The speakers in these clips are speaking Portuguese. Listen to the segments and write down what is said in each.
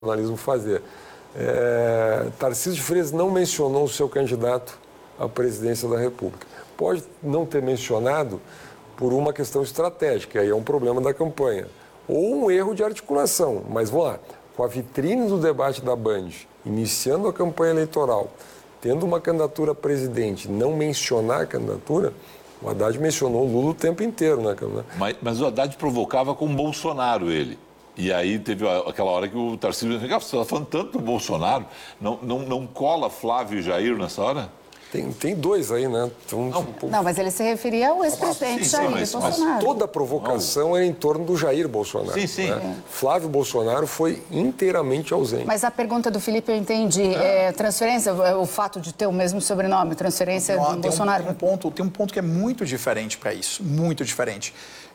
jornalismo fazer. Tarcísio de Freitas não mencionou o seu candidato à presidência da República. Pode não ter mencionado por uma questão estratégica, aí é um problema da campanha, ou um erro de articulação, mas vamos lá, com a vitrine do debate da Band, iniciando a campanha eleitoral, tendo uma candidatura a presidente, não mencionar a candidatura, o Haddad mencionou o Lula o tempo inteiro, né? Mas o Haddad provocava com o Bolsonaro ele. E aí teve aquela hora que o Tarcísio disse, você está falando tanto do Bolsonaro, não cola Flávio e Jair nessa hora? Tem dois aí, né? Não, mas ele se referia ao ex-presidente Jair Bolsonaro. Mas toda a provocação era em torno do Jair Bolsonaro. Sim. Né? Flávio Bolsonaro foi inteiramente ausente. Mas a pergunta do Felipe eu entendi. Transferência, o fato de ter o mesmo sobrenome, transferência do Bolsonaro. Tem um ponto que é muito diferente para isso, muito diferente.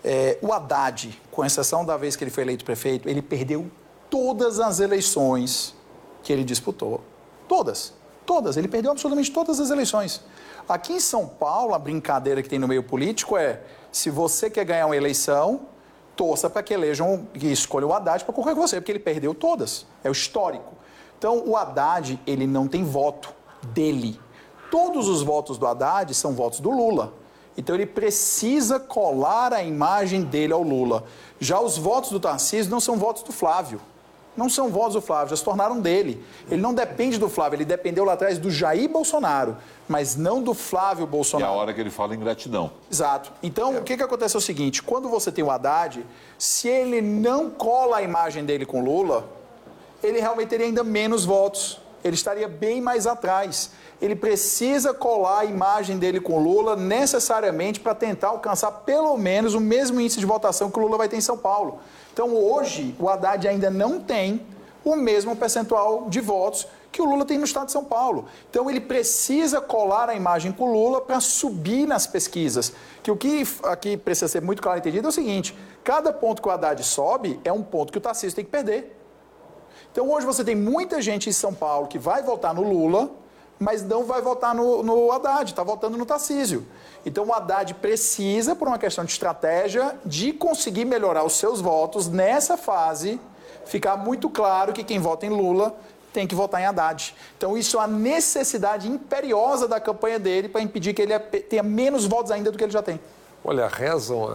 O Haddad, com exceção da vez que ele foi eleito prefeito, ele perdeu todas as eleições que ele disputou. Todas. Ele perdeu absolutamente todas as eleições. Aqui em São Paulo, a brincadeira que tem no meio político é, se você quer ganhar uma eleição, torça para que escolham o Haddad para concorrer com você, porque ele perdeu todas. É o histórico. Então, o Haddad, ele não tem voto dele. Todos os votos do Haddad são votos do Lula. Então, ele precisa colar a imagem dele ao Lula. Já os votos do Tarcísio não são votos do Flávio. Não são votos do Flávio, já se tornaram dele. Ele não depende do Flávio, ele dependeu lá atrás do Jair Bolsonaro, mas não do Flávio Bolsonaro. É a hora que ele fala em gratidão. Exato. Então, o que acontece é o seguinte, quando você tem o Haddad, se ele não cola a imagem dele com Lula, ele realmente teria ainda menos votos. Ele estaria bem mais atrás. Ele precisa colar a imagem dele com Lula necessariamente para tentar alcançar pelo menos o mesmo índice de votação que o Lula vai ter em São Paulo. Então, hoje, o Haddad ainda não tem o mesmo percentual de votos que o Lula tem no estado de São Paulo. Então, ele precisa colar a imagem com o Lula para subir nas pesquisas. Que o que aqui precisa ser muito claro e entendido é o seguinte, cada ponto que o Haddad sobe é um ponto que o Tarcísio tem que perder. Então, hoje você tem muita gente em São Paulo que vai votar no Lula, mas não vai votar no Haddad, está votando no Tarcísio. Então, o Haddad precisa, por uma questão de estratégia, de conseguir melhorar os seus votos nessa fase, ficar muito claro que quem vota em Lula tem que votar em Haddad. Então, isso é a necessidade imperiosa da campanha dele para impedir que ele tenha menos votos ainda do que ele já tem. Olha, rezam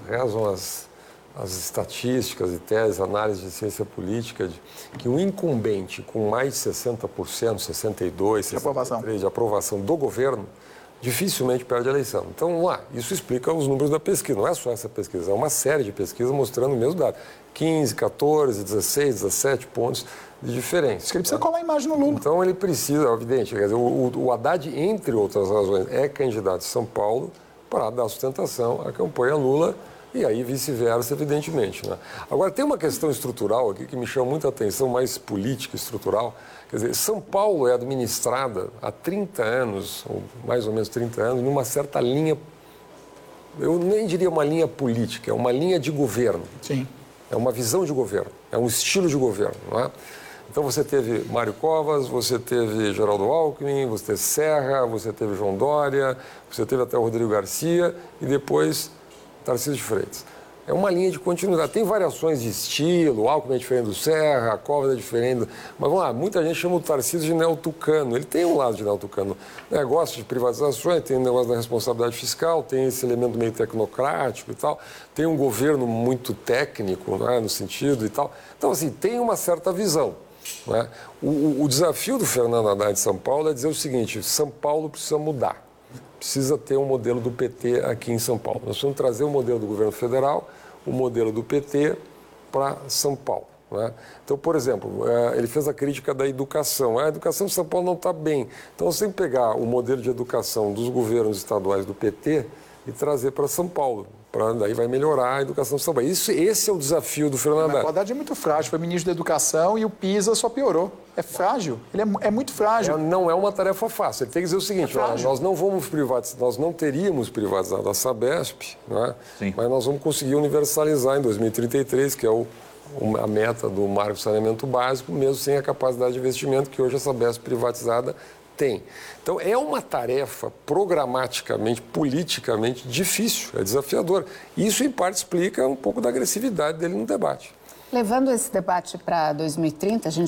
as estatísticas e teses, análise de ciência política, que um incumbente com mais de 60%, 62%, 63% de aprovação do governo, dificilmente perde a eleição. Então, vamos lá, isso explica os números da pesquisa. Não é só essa pesquisa, é uma série de pesquisas mostrando o mesmo dado. 15, 14, 16, 17 pontos de diferença. Ele precisa colar a imagem no Lula. Então, ele precisa, evidente, quer dizer, o Haddad, entre outras razões, é candidato de São Paulo para dar sustentação à campanha Lula, e aí vice-versa, evidentemente. Né? Agora, tem uma questão estrutural aqui que me chama muita atenção, mais política estrutural. Quer dizer, São Paulo é administrada há 30 anos, ou mais ou menos 30 anos, numa certa linha, eu nem diria uma linha política, é uma linha de governo. Sim. É uma visão de governo, é um estilo de governo. Não é? Então, você teve Mário Covas, você teve Geraldo Alckmin, você teve Serra, você teve João Dória, você teve até o Rodrigo Garcia e depois Tarcísio de Freitas. É uma linha de continuidade. Tem variações de estilo, o Alckmin é diferente do Serra, a Covas é diferente. Mas vamos lá, muita gente chama o Tarcísio de neotucano. Ele tem um lado de neotucano. Negócio de privatizações, tem o negócio da responsabilidade fiscal, tem esse elemento meio tecnocrático e tal. Tem um governo muito técnico, né, no sentido e tal. Então, assim, tem uma certa visão. Né? O desafio do Fernando Haddad de São Paulo é dizer o seguinte, São Paulo precisa mudar. Precisa ter um modelo do PT aqui em São Paulo. Nós vamos trazer o modelo do governo federal, o modelo do PT para São Paulo. Né? Então, por exemplo, ele fez a crítica da educação. A educação de São Paulo não está bem. Então, você tem que pegar o modelo de educação dos governos estaduais do PT e trazer para São Paulo. Daí vai melhorar a educação de São Paulo. Esse é o desafio do Fernando Haddad. O Haddad é muito frágil, foi ministro da Educação e o PISA só piorou. É frágil, ele é muito frágil. Não é uma tarefa fácil. Ele tem que dizer o seguinte, nós não vamos privatizar, nós não teríamos privatizado a Sabesp, né? Mas nós vamos conseguir universalizar em 2033, que é a meta do Marco de Saneamento Básico, mesmo sem a capacidade de investimento que hoje a Sabesp privatizada tem. Então, é uma tarefa programaticamente, politicamente difícil, é desafiador. Isso, em parte, explica um pouco da agressividade dele no debate. Levando esse debate para 2030, a gente